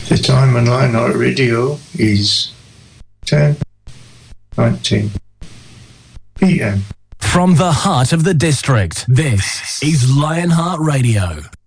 The time on Lionheart Radio is 10:19 p.m. From the heart of the district, this is Lionheart Radio.